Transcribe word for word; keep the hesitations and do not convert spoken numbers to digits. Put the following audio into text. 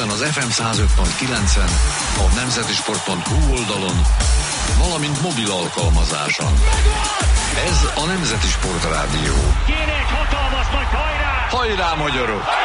Budapesten az ef em száz öt pont kilencen, a nemzetisport pont hu oldalon, valamint mobil alkalmazáson. Ez a Nemzeti Sport Rádió. Kinek hatalmas nagy hajrá! Hajrá, magyarok!